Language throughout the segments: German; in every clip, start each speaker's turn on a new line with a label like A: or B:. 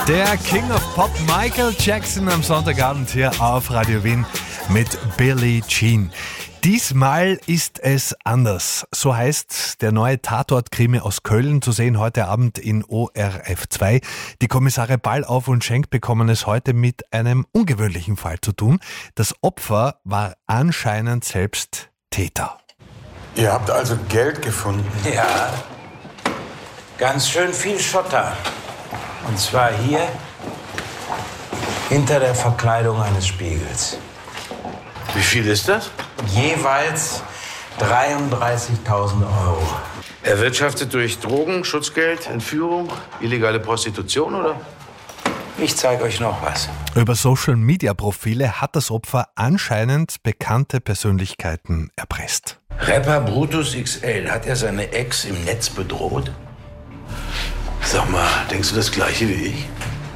A: Der King of Pop Michael Jackson am Sonntagabend hier auf Radio Wien mit Billie Jean. Diesmal ist es anders. So heißt der neue Tatort-Krimi aus Köln, zu sehen heute Abend in ORF 2. Die Kommissare Ballauf und Schenk bekommen es heute mit einem ungewöhnlichen Fall zu tun. Das Opfer war anscheinend selbst Täter.
B: Ihr habt also Geld gefunden?
C: Ja, ganz schön viel Schotter. Und zwar hier, hinter der Verkleidung eines Spiegels.
D: Wie viel ist das?
C: Jeweils 33.000 Euro.
D: Erwirtschaftet durch Drogen, Schutzgeld, Entführung, illegale Prostitution, oder?
C: Ich zeige euch noch was.
A: Über Social-Media-Profile hat das Opfer anscheinend bekannte Persönlichkeiten erpresst.
C: Rapper Brutus XL, hat er seine Ex im Netz bedroht?
D: Sag mal, denkst du das Gleiche wie ich?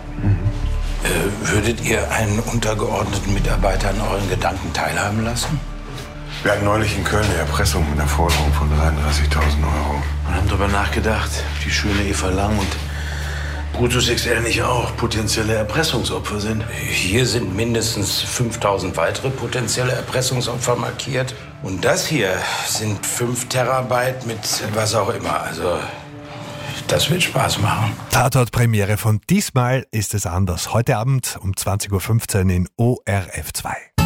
C: Würdet ihr einen untergeordneten Mitarbeiter an euren Gedanken teilhaben lassen?
B: Wir hatten neulich in Köln eine Erpressung mit einer Forderung von 33.000 Euro.
D: Wir haben darüber nachgedacht, die schöne Eva Lang und Brutus XL nicht auch potenzielle Erpressungsopfer sind.
C: Hier sind mindestens 5.000 weitere potenzielle Erpressungsopfer markiert. Und das hier sind 5 Terabyte mit was auch immer. Also, das wird Spaß machen.
A: Tatort-Premiere von Diesmal ist es anders. Heute Abend um 20.15 Uhr in ORF 2.